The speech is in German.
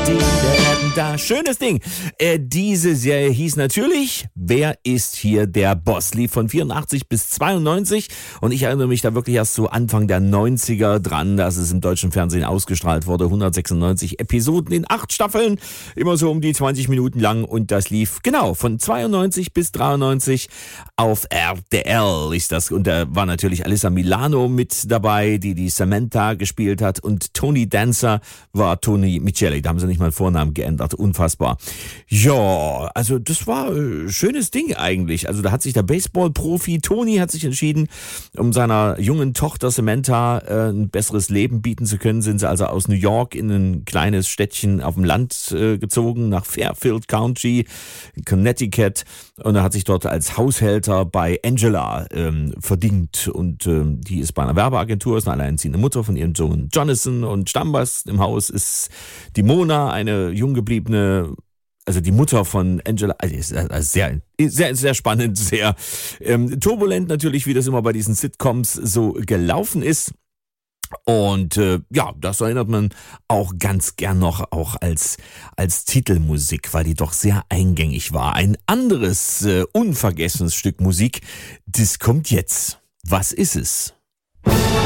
Da, schönes Ding. Diese Serie hieß natürlich Wer ist hier der Boss? Lief von 84 bis 92 und ich erinnere mich da wirklich erst so Anfang der 90er dran, dass es im deutschen Fernsehen ausgestrahlt wurde. 196 Episoden in 8 Staffeln, immer so um die 20 Minuten lang und das lief genau von 92 bis 93 auf RTL ist das und da war natürlich Alyssa Milano mit dabei, die Samantha gespielt hat und Tony Dancer war Tony Micheli. Da haben sie nicht mal den Vornamen geändert. Unfassbar. Ja, also das war schönes Ding eigentlich. Also da hat sich der Baseball-Profi Tony hat sich entschieden, um seiner jungen Tochter Samantha ein besseres Leben bieten zu können, sind sie also aus New York in ein kleines Städtchen auf dem Land gezogen, nach Fairfield County, Connecticut und er hat sich dort als Haushälter bei Angela verdient und die ist bei einer Werbeagentur, ist eine alleinerziehende Mutter von ihrem Sohn Jonathan und Stammgast im Haus ist die Mona, eine jung gebliebene, also die Mutter von Angela, also sehr spannend, sehr turbulent natürlich, wie das immer bei diesen Sitcoms so gelaufen ist. Und ja, das erinnert man auch ganz gern noch auch als Titelmusik, weil die doch sehr eingängig war. Ein anderes unvergessenes Stück Musik, das kommt jetzt. Was ist es?